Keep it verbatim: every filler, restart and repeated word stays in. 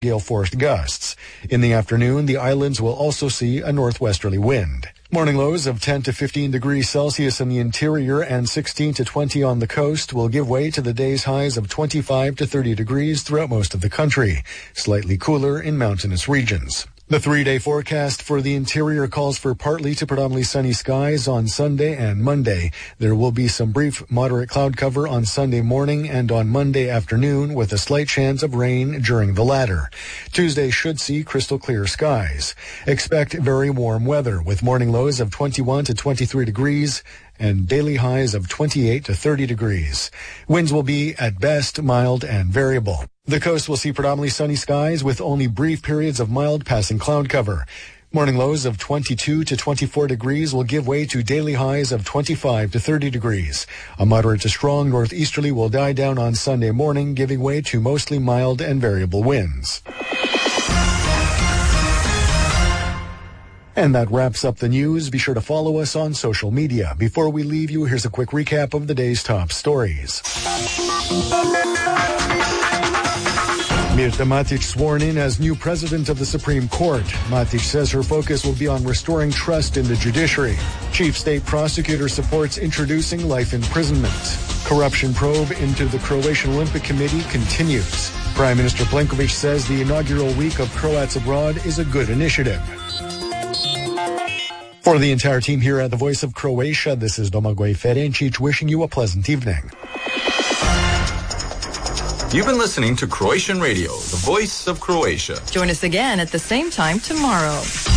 gale force gusts. In the afternoon, the islands will also see a northwesterly wind. Morning lows of ten to fifteen degrees Celsius in the interior and sixteen to twenty on the coast will give way to the day's highs of twenty-five to thirty degrees throughout most of the country, slightly cooler in mountainous regions. The three-day forecast for the interior calls for partly to predominantly sunny skies on Sunday and Monday. There will be some brief moderate cloud cover on Sunday morning and on Monday afternoon with a slight chance of rain during the latter. Tuesday should see crystal clear skies. Expect very warm weather with morning lows of twenty-one to twenty-three degrees and daily highs of twenty-eight to thirty degrees. Winds will be at best mild and variable. The coast will see predominantly sunny skies with only brief periods of mild passing cloud cover. Morning lows of twenty-two to twenty-four degrees will give way to daily highs of twenty-five to thirty degrees. A moderate to strong northeasterly will die down on Sunday morning, giving way to mostly mild and variable winds. And that wraps up the news. Be sure to follow us on social media. Before we leave you, here's a quick recap of the day's top stories. Mirta Matic sworn in as new president of the Supreme Court. Matic says her focus will be on restoring trust in the judiciary. Chief State Prosecutor supports introducing life imprisonment. Corruption probe into the Croatian Olympic Committee continues. Prime Minister Plenković says the inaugural week of Croats Abroad is a good initiative. For the entire team here at the Voice of Croatia, this is Domagoj Ferencic wishing you a pleasant evening. You've been listening to Croatian Radio, the voice of Croatia. Join us again at the same time tomorrow.